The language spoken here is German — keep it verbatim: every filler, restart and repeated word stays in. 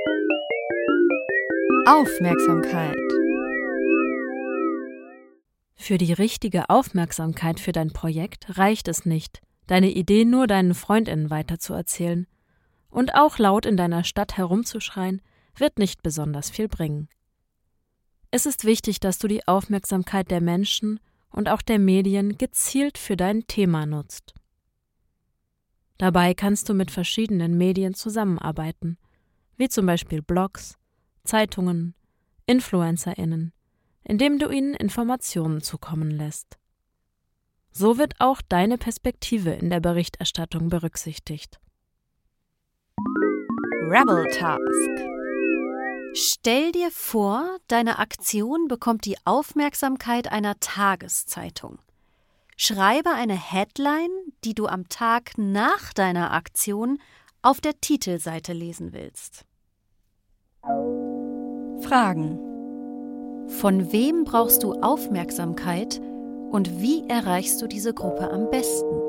Aufmerksamkeit. Für die richtige Aufmerksamkeit für dein Projekt reicht es nicht, deine Idee nur deinen FreundInnen weiterzuerzählen. Und auch laut in deiner Stadt herumzuschreien, wird nicht besonders viel bringen. Es ist wichtig, dass du die Aufmerksamkeit der Menschen und auch der Medien gezielt für dein Thema nutzt. Dabei kannst du mit verschiedenen Medien zusammenarbeiten, wie zum Beispiel Blogs, Zeitungen, InfluencerInnen, indem du ihnen Informationen zukommen lässt. So wird auch deine Perspektive in der Berichterstattung berücksichtigt. Rebel Task. Stell dir vor, deine Aktion bekommt die Aufmerksamkeit einer Tageszeitung. Schreibe eine Headline, die du am Tag nach deiner Aktion auf der Titelseite lesen willst. Fragen. Von wem brauchst du Aufmerksamkeit und wie erreichst du diese Gruppe am besten?